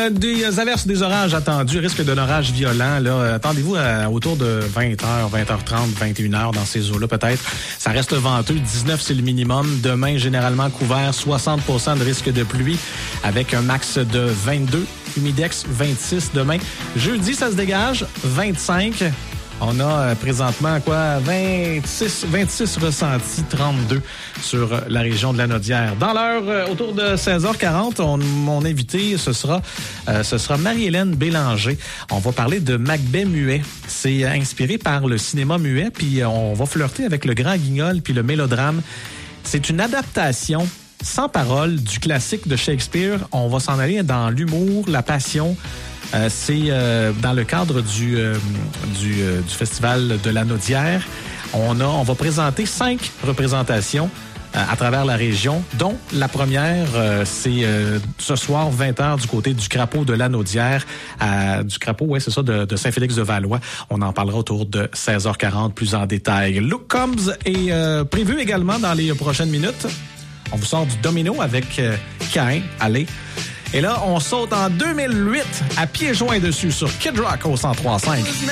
des averses, des orages attendus, risque d'un orage violent. Là, attendez-vous autour de 20h, 20h30, 21h dans ces eaux-là peut-être. Ça reste venteux, 19 c'est le minimum. Demain, généralement couvert, 60% de risque de pluie avec un max de 22. Humidex, 26 demain. Jeudi, ça se dégage, 25. On a présentement 26 ressentis, 32 sur la région de Lanaudière. Dans l'heure, autour de 16h40, mon invité, ce sera Marie-Hélène Bélanger. On va parler de Macbeth muet. C'est inspiré par le cinéma muet, puis on va flirter avec le grand guignol puis le mélodrame. C'est une adaptation sans parole du classique de Shakespeare. On va s'en aller dans l'humour, la passion. C'est dans le cadre du festival de Lanaudière. On va présenter 5 représentations à travers la région, dont la première, c'est ce soir, 20h, du côté du Crapaud de Lanaudière, du Crapaud, ouais, c'est ça, de Saint-Félix-de-Valois. On en parlera autour de 16h40 plus en détail. Luke Combs est prévu également dans les prochaines minutes. On vous sort du domino avec Cain, allez. Et là, on saute en 2008 à pieds joints dessus sur Kid Rock au 103.5.